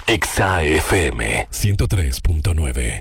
Exa FM 103.9.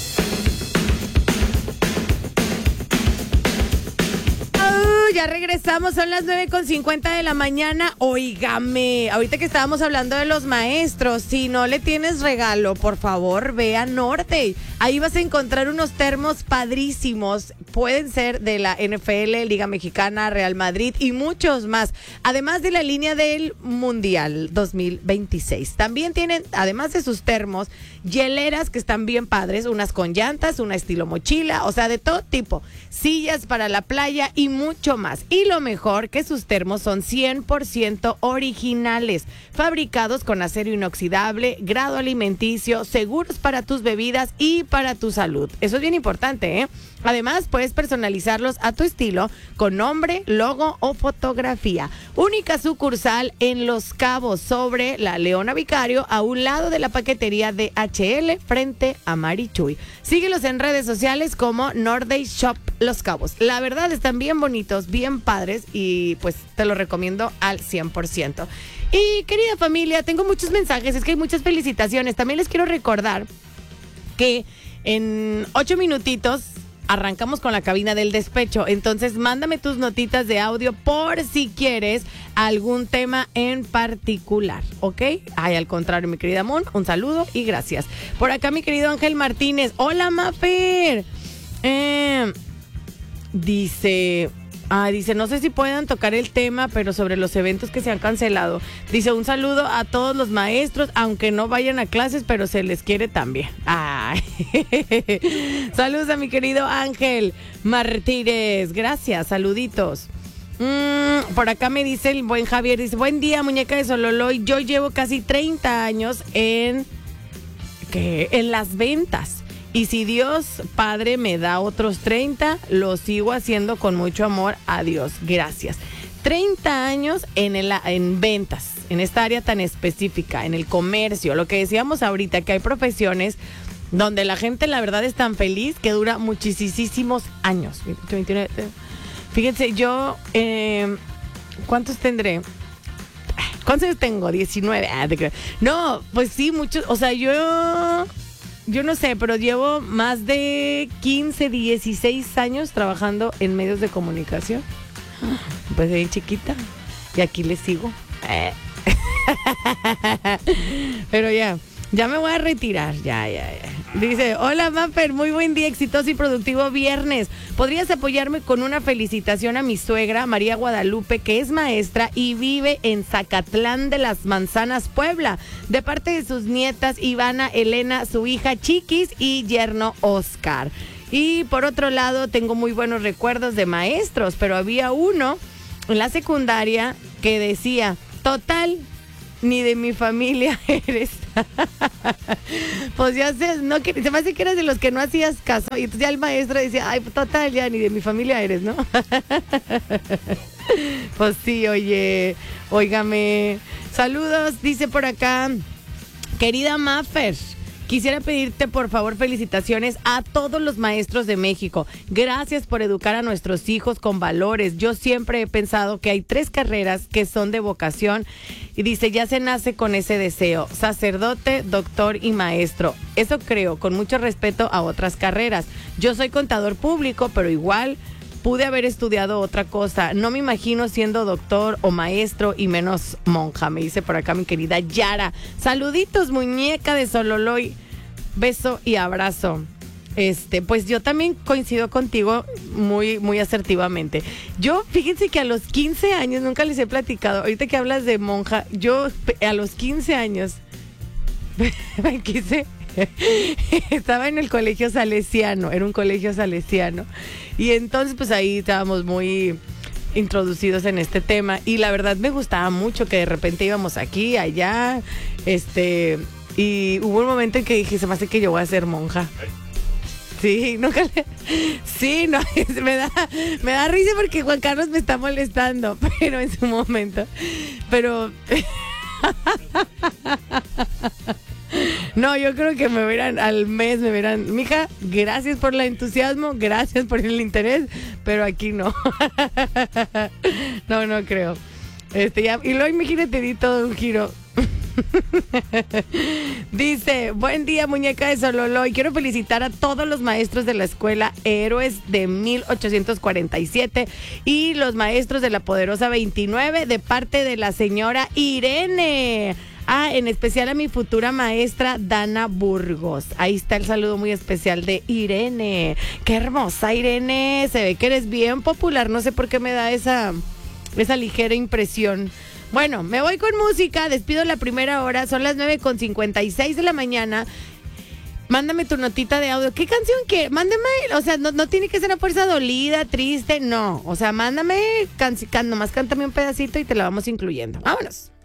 Ya regresamos, son las 9:50 de la mañana. Óigame, ahorita que estábamos hablando de los maestros, si no le tienes regalo, por favor, ve a Norte. Ahí vas a encontrar unos termos padrísimos. Pueden ser de la NFL, Liga Mexicana, Real Madrid y muchos más. Además de la línea del Mundial 2026. También tienen, además de sus termos, hieleras que están bien padres, unas con llantas, una estilo mochila, o sea, de todo tipo. Sillas para la playa y mucho más. Y lo mejor, que sus termos son 100% originales, fabricados con acero inoxidable, grado alimenticio, seguros para tus bebidas y para tu salud. Eso es bien importante, ¿eh? Además, puedes personalizarlos a tu estilo con nombre, logo o fotografía. Única sucursal en Los Cabos, sobre la Leona Vicario, a un lado de la paquetería de HL, frente a Marichuy. Síguelos en redes sociales como Norday Shop Los Cabos. La verdad, están bien bonitos, bien padres y pues te lo recomiendo al 100%. Y querida familia, tengo muchos mensajes, es que hay muchas felicitaciones. También les quiero recordar que en 8 minutitos arrancamos con la cabina del despecho. Entonces, mándame tus notitas de audio por si quieres algún tema en particular, ¿ok? Ay, al contrario, mi querida Mon, un saludo y gracias. Por acá, mi querido Ángel Martínez. Hola, Mafer. Dice, no sé si puedan tocar el tema, pero sobre los eventos que se han cancelado. Dice, un saludo a todos los maestros, aunque no vayan a clases, pero se les quiere también. Ay. Saludos a mi querido Ángel Martínez. Gracias, saluditos. Por acá me dice el buen Javier, dice, buen día, muñeca de Sololoy. Yo llevo casi 30 años en las ventas. Y si Dios Padre me da otros 30, lo sigo haciendo con mucho amor a Dios. Gracias. 30 años en ventas, en esta área tan específica, en el comercio. Lo que decíamos ahorita, que hay profesiones donde la gente, la verdad, es tan feliz que dura muchísimos años. 29, fíjense, yo, ¿cuántos tendré? ¿Cuántos años tengo? 19. No, pues sí, muchos. O sea, yo no sé, pero llevo más de 15, 16 años trabajando en medios de comunicación. Pues bien chiquita. Y aquí les sigo. Pero ya me voy a retirar. Ya. Dice, hola Mapper, muy buen día, exitoso y productivo viernes. ¿Podrías apoyarme con una felicitación a mi suegra, María Guadalupe, que es maestra y vive en Zacatlán de las Manzanas, Puebla? De parte de sus nietas, Ivana, Elena, su hija Chiquis y yerno Oscar. Y por otro lado, tengo muy buenos recuerdos de maestros, pero había uno en la secundaria que decía, total, ni de mi familia eres. Pues ya sé, no, que se me hace que eras de los que no hacías caso. Y entonces ya el maestro decía, ay, total, ya ni de mi familia eres, ¿no? Pues sí, óigame. Saludos, dice por acá, querida Maffer, quisiera pedirte por favor felicitaciones a todos los maestros de México. Gracias por educar a nuestros hijos con valores. Yo siempre he pensado que hay 3 carreras que son de vocación. Y dice, ya se nace con ese deseo: sacerdote, doctor y maestro. Eso creo, con mucho respeto a otras carreras. Yo soy contador público, pero igual pude haber estudiado otra cosa. No me imagino siendo doctor o maestro y menos monja, me dice por acá mi querida Yara. Saluditos, muñeca de Sololoy. Beso y abrazo. Pues yo también coincido contigo muy, muy asertivamente. Yo, fíjense que a los 15 años, nunca les he platicado, ahorita que hablas de monja, yo a los 15 años me quise... Estaba en el colegio salesiano, era un colegio salesiano. Y entonces pues ahí estábamos muy introducidos en este tema. Y la verdad me gustaba mucho que de repente íbamos aquí, allá. Y hubo un momento en que dije, se me hace que yo voy a ser monja. Sí, nunca le... Sí, no, me da risa porque Juan Carlos me está molestando, pero en su momento. Pero... No, yo creo que al mes me verán, mija, gracias por el entusiasmo, gracias por el interés, pero aquí no. No creo. Y luego imagínate, di todo un giro. Dice, buen día, muñeca de Sololo, y quiero felicitar a todos los maestros de la escuela Héroes de 1847 y los maestros de la Poderosa 29 de parte de la señora Irene. En especial a mi futura maestra Dana Burgos. Ahí está el saludo muy especial de Irene. Qué hermosa, Irene. Se ve que eres bien popular. No sé por qué me da esa ligera impresión. Bueno, me voy con música. Despido la primera hora. Son las 9:56 de la mañana. Mándame tu notita de audio. ¿Qué canción quieres? Mándame, o sea, no tiene que ser a fuerza dolida, triste, no. O sea, mándame, nomás cántame un pedacito y te la vamos incluyendo. Vámonos.